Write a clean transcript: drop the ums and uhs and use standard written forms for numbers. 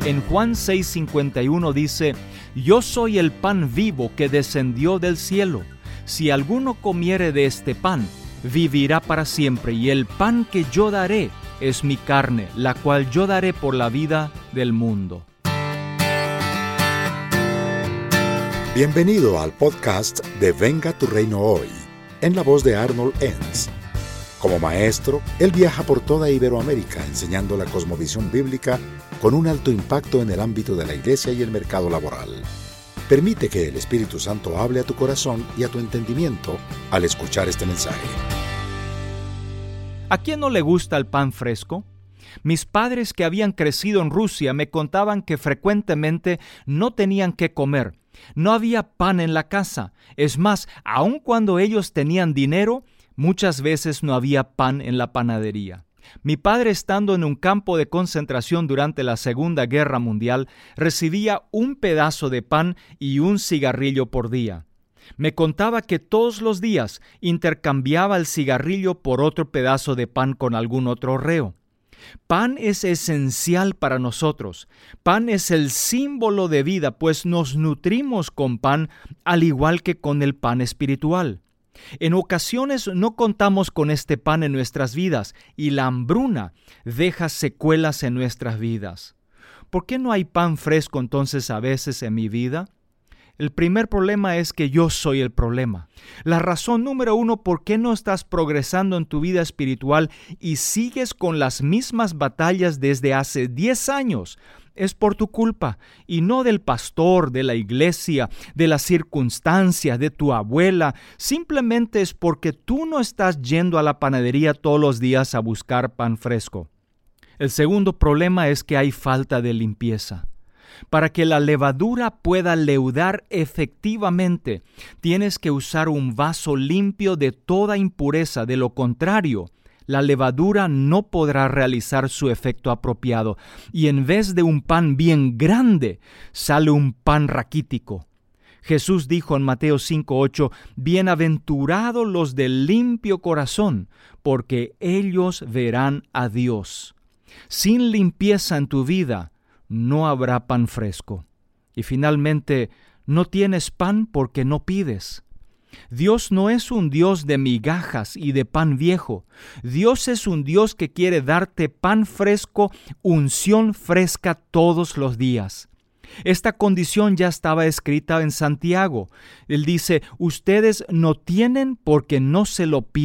En Juan 6:51 dice: Yo soy el pan vivo que descendió del cielo. Si alguno comiere de este pan, vivirá para siempre, y el pan que yo daré es mi carne, la cual yo daré por la vida del mundo. Bienvenido al podcast de Venga tu Reino Hoy, en la voz de Arnold Enns. Como maestro, él viaja por toda Iberoamérica enseñando la cosmovisión bíblica con un alto impacto en el ámbito de la iglesia y el mercado laboral. Permite que el Espíritu Santo hable a tu corazón y a tu entendimiento al escuchar este mensaje. ¿A quién no le gusta el pan fresco? Mis padres, que habían crecido en Rusia, me contaban que frecuentemente no tenían qué comer. No había pan en la casa. Es más, aun cuando ellos tenían dinero, muchas veces no había pan en la panadería. Mi padre, estando en un campo de concentración durante la Segunda Guerra Mundial, recibía un pedazo de pan y un cigarrillo por día. Me contaba que todos los días intercambiaba el cigarrillo por otro pedazo de pan con algún otro reo. Pan es esencial para nosotros. Pan es el símbolo de vida, pues nos nutrimos con pan al igual que con el pan espiritual. En ocasiones no contamos con este pan en nuestras vidas y la hambruna deja secuelas en nuestras vidas. ¿Por qué no hay pan fresco entonces a veces en mi vida? El primer problema es que yo soy el problema. La razón número 1 por qué no estás progresando en tu vida espiritual y sigues con las mismas batallas desde hace 10 años es por tu culpa, y no del pastor, de la iglesia, de las circunstancias, de tu abuela. Simplemente es porque tú no estás yendo a la panadería todos los días a buscar pan fresco. El segundo problema es que hay falta de limpieza. Para que la levadura pueda leudar efectivamente, tienes que usar un vaso limpio de toda impureza. De lo contrario, la levadura no podrá realizar su efecto apropiado, y en vez de un pan bien grande, sale un pan raquítico. Jesús dijo en Mateo 5:8, Bienaventurados los de limpio corazón, porque ellos verán a Dios. Sin limpieza en tu vida, no habrá pan fresco. Y finalmente, no tienes pan porque no pides. Dios no es un Dios de migajas y de pan viejo. Dios es un Dios que quiere darte pan fresco, unción fresca todos los días. Esta condición ya estaba escrita en Santiago. Él dice, ustedes no tienen porque no se lo piden.